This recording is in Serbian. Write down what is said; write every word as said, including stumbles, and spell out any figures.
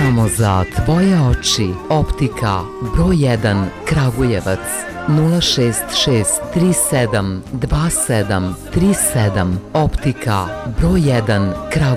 samo za tvoje oči. Optika broj jedan Kragujevac nula šest šest tri sedam dva sedam tri sedam. Optika broj jedan Kragujevac.